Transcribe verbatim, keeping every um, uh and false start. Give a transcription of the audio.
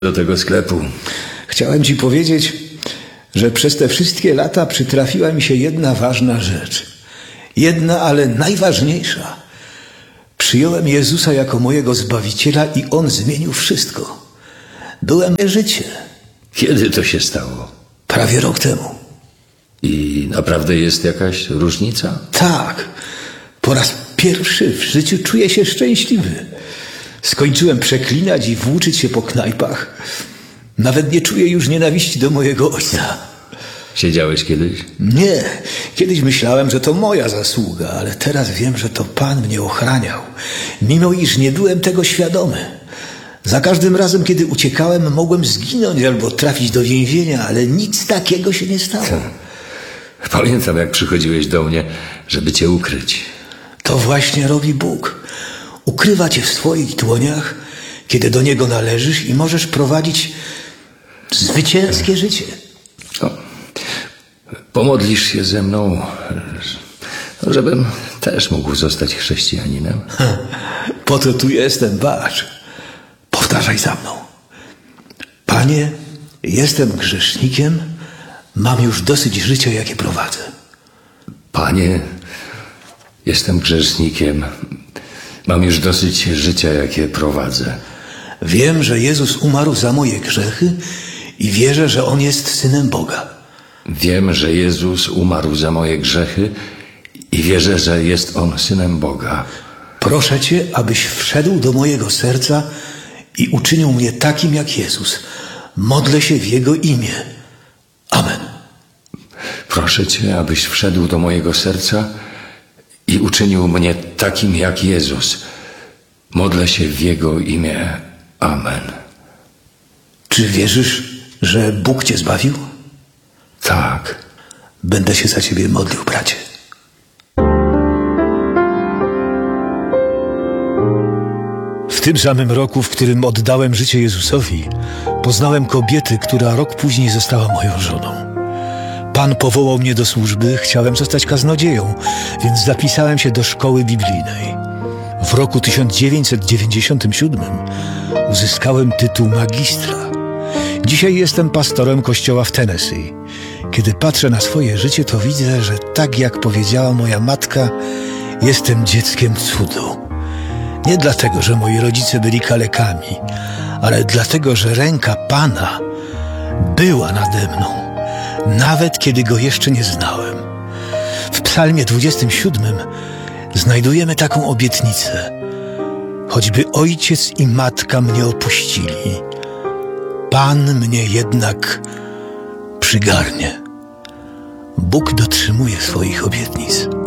do tego sklepu. Chciałem ci powiedzieć, że przez te wszystkie lata przytrafiła mi się jedna ważna rzecz. Jedna, ale najważniejsza. Przyjąłem Jezusa jako mojego Zbawiciela i On zmienił wszystko. Byłem życie. Kiedy to się stało? Prawie rok temu. I naprawdę jest jakaś różnica? Tak. Po raz pierwszy w życiu czuję się szczęśliwy. Skończyłem przeklinać i włóczyć się po knajpach. Nawet nie czuję już nienawiści do mojego ojca. Siedziałeś kiedyś? Nie. Kiedyś myślałem, że to moja zasługa, ale teraz wiem, że to Pan mnie ochraniał, mimo iż nie byłem tego świadomy. Za każdym razem, kiedy uciekałem, mogłem zginąć albo trafić do więzienia, ale nic takiego się nie stało. Pamiętam, jak przychodziłeś do mnie, żeby cię ukryć. To właśnie robi Bóg. Ukrywa cię w swoich dłoniach, kiedy do Niego należysz i możesz prowadzić zwycięskie życie. O, pomodlisz się ze mną, żebym też mógł zostać chrześcijaninem? Ha, po to tu jestem, patrz. Powtarzaj za mną. Panie, jestem grzesznikiem, mam już dosyć życia, jakie prowadzę. Panie, jestem grzesznikiem, mam już dosyć życia, jakie prowadzę. Wiem, że Jezus umarł za moje grzechy i wierzę, że On jest Synem Boga. Wiem, że Jezus umarł za moje grzechy i wierzę, że jest On Synem Boga. Proszę Cię, abyś wszedł do mojego serca i uczynił mnie takim jak Jezus. Modlę się w Jego imię. Amen. Proszę Cię, abyś wszedł do mojego serca i uczynił mnie takim jak Jezus. Modlę się w Jego imię. Amen. Czy wierzysz, że Bóg Cię zbawił? Tak. Będę się za Ciebie modlił, bracie. W tym samym roku, w którym oddałem życie Jezusowi, poznałem kobietę, która rok później została moją żoną. Pan powołał mnie do służby, chciałem zostać kaznodzieją, więc zapisałem się do szkoły biblijnej. W roku tysiąc dziewięćset dziewięćdziesiątym siódmym uzyskałem tytuł magistra. Dzisiaj jestem pastorem kościoła w Tennessee. Kiedy patrzę na swoje życie, to widzę, że tak jak powiedziała moja matka, jestem dzieckiem cudu. Nie dlatego, że moi rodzice byli kalekami, ale dlatego, że ręka Pana była nade mną, nawet kiedy Go jeszcze nie znałem. W Psalmie dwudziestym siódmym znajdujemy taką obietnicę. Choćby ojciec i matka mnie opuścili, Pan mnie jednak przygarnie. Bóg dotrzymuje swoich obietnic.